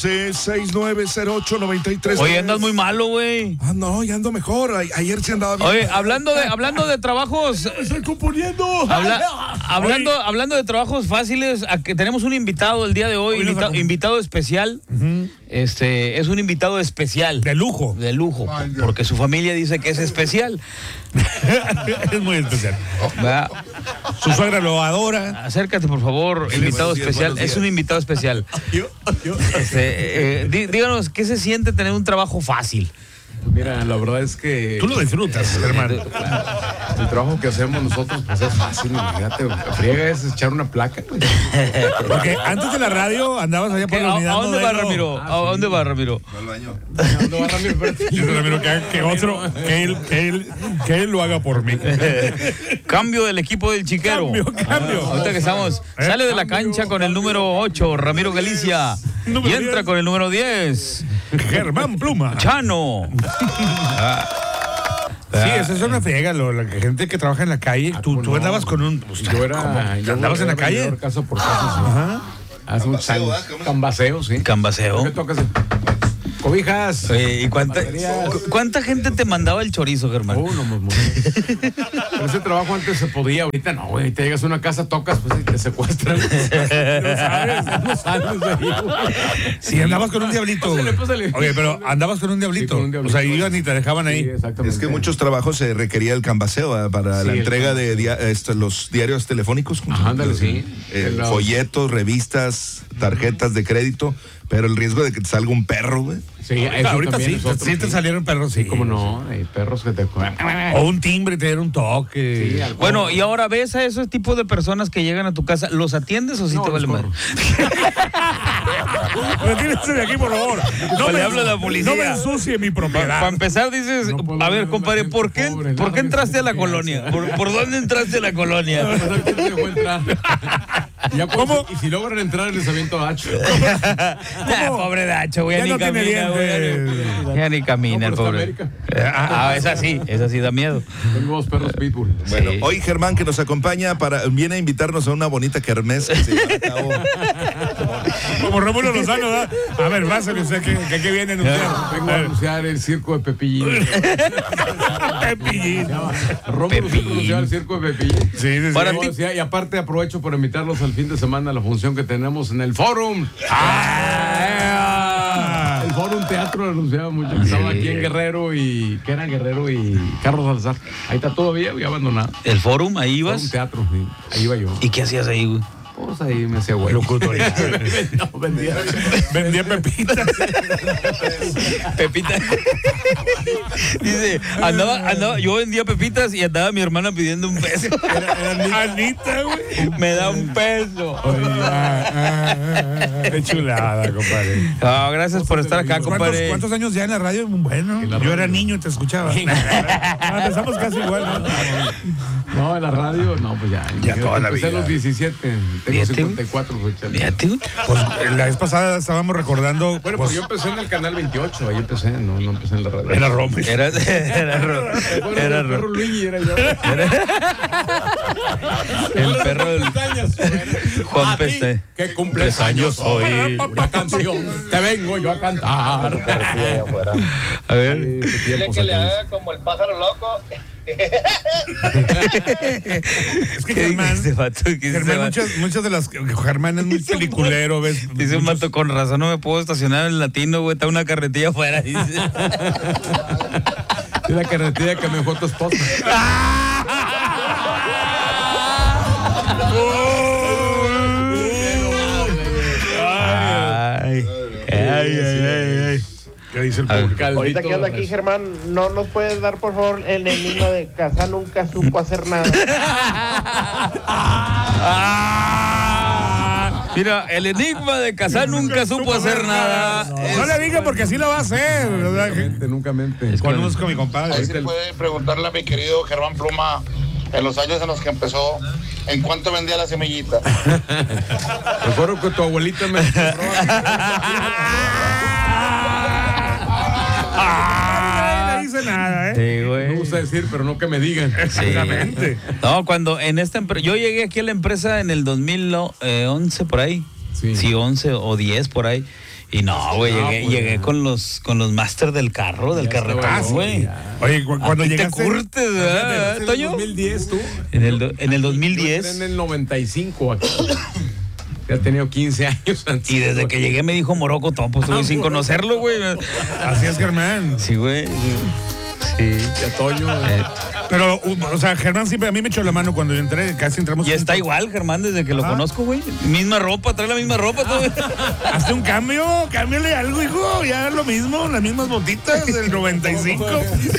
690893. Oye, andas muy malo, güey. No, ya ando mejor. Ayer sí andaba bien. Oye, hablando de trabajos. Me estoy componiendo. Hablando de trabajos fáciles, que tenemos un invitado el día de hoy, invitado especial. Es un invitado especial. De lujo. De lujo. Porque su familia dice que es especial. Es muy especial. Su suegra lo adora. Acércate, por favor, invitado especial. Es un invitado especial. Díganos, ¿qué se siente tener un trabajo fácil? Mira, la verdad es que... Tú lo disfrutas, hermano. El trabajo que hacemos nosotros, pues es fácil, imagínate. Friega es echar una placa. Porque antes de la radio andabas allá por la unidad. ¿A dónde va Ramiro? ¿A dónde va Ramiro? Al baño. ¿A dónde va Ramiro? Dice Ramiro que él lo haga por mí. Cambio del equipo del Chiquero. Cambio. Ahorita que estamos, sale de la cancha con el número 8, Ramiro Galicia. Y entra con el número 10, Germán Pluma. Chano. Sí, esa es una friega, la gente que trabaja en la calle. Tú andabas con un... ¿Andabas en la calle? Caso por caso, sí. Ajá. Hace muchos años. Cambaseo, sí. Cambaseo. ¿Qué tocas? Cobijas. ¿Y cuánta gente te mandaba el chorizo, Germán? No. Pero ese trabajo antes se podía, ahorita no, güey. Te llegas a una casa, tocas, pues y te secuestran. No sabes de ahí, güey. Sí, andabas con un diablito. Pásale. Oye, pero andabas con un diablito. Sí, con un diablito. O sea, iban y te dejaban ahí. Sí, exactamente. Es que muchos trabajos se requería el cambaseo para la entrega de los diarios telefónicos. Ándale, sí. Folletos, revistas, tarjetas de crédito, pero el riesgo de que te salga un perro, güey. Sí, ahorita sí, sí te salieron perros, sí. ¿Cómo no? Hay perros que te... O un timbre, te dieron un toque. Sí, bueno, y ahora ves a esos tipos de personas que llegan a tu casa, ¿los atiendes o sí te vale madre? Retírese de aquí, por favor. Le hablo a la policía. No me ensucie mi propiedad. Para empezar dices, a ver, compadre, ¿por qué entraste a la colonia? ¿Por dónde entraste a la colonia? ¿Cómo? Y si logran entrar, les aviento a Hacho. Pobre Dacho, güey, Ya ni no tiene camina, güey. dientes. Ya ni camina, el No, pero pobre. está Esa sí da miedo. Tengo 2 perros pitbull. Bueno, Sí. hoy Germán, que nos acompaña, viene a invitarnos a una bonita kermés que se lleva a cabo. Como Rómulo Lozano, ¿verdad? A ver, pásale usted, ¿qué viene a anunciar? Vengo a anunciar el circo de Pepillín. Pepillín. Rómulo Pepillín. anunciar el circo de Pepillín. Sí. Para No, ti- y aparte aprovecho para invitarlos al fin de semana a la función que tenemos en el Fórum. El Fórum Teatro lo anunciaba mucho. Que estaba aquí en Guerrero y... que era Guerrero y Carlos Salazar. Ahí está todavía, voy abandonado. ¿El Forum? ¿Ahí ibas? Fórum Teatro, sí. Ahí iba yo. ¿Y qué hacías ahí, güey? Pues ahí me hacía güey. Locutoría. No, vendía. Vendía pepitas. Pepita. Dice, andaba, yo vendía pepitas y andaba mi hermana pidiendo un peso. Anita, güey. Me da un peso. Qué chulada, compadre. Gracias por estar acá, compadre. ¿Cuántos años ya en la radio? Bueno, yo era niño y te escuchaba. Empezamos casi igual, ¿no? No, en la radio, no, pues ya. Ya toda la Empecé a vida. los 17. Tengo 54, güey. Fíjate, güey. Pues la vez pasada estábamos recordando. Bueno, pues, pues yo empecé en el canal 28, ahí empecé, no empecé en la radio. era Rommel. Era El perro Luigi era yo. el perro del Juan ti, Peste. que cumples años hoy. Una canción te vengo yo a cantar. A ver. Dile que le haga como el pájaro loco. Es que ¿Qué Germán, dice, vato? ¿Qué dice, Germán, vato? muchas de las. Germán es muy peliculero, ¿ves? Dice un vato, con razón no me puedo estacionar en el Latino, güey, está una carretilla afuera, dice. Es la carretilla que me dejó tu esposa. Ay. ¿Qué dice el público? Ahorita que ando aquí, Germán, ¿no nos puedes dar, por favor, el enigma de Casa nunca supo hacer nada? Mira, el enigma de Casar nunca supo hacer nada. No le diga porque así lo va a hacer. Nunca mente. Conozco a mi compadre. Ahí se puede preguntarle a mi querido Germán Pluma, en los años en los que empezó, ¿en cuánto vendía la semillita? Recuerdo que tu abuelita me... No le dice nada, ¿eh? Sí, güey. Me gusta decir, pero no que me digan. Exactamente. No, cuando en esta empresa, yo llegué aquí a la empresa en el 2011 por ahí. Sí. Sí, 11 o 10 por ahí. Y no, güey, llegué con los Master del carro, del carretazo, güey. Oye, cuando llegaste... te curtes, ¿verdad, Toño? ¿En el 2010 tú? En el 2010. Yo entré en el 95 aquí. Ya he tenido 15 años antes. Y desde que llegué me dijo Morocco Topo, güey, sin conocerlo, güey. Así es, Germán. Sí, güey. Sí. Ya Toño. Pero, o sea, Germán siempre a mí me echó la mano cuando yo entré, casi entramos. Y está igual, Germán, desde que lo conozco, güey. Misma ropa, trae la misma ropa, todo. Hazte un cambio, cámbiale algo, hijo. Ya lo mismo, las mismas botitas del 95.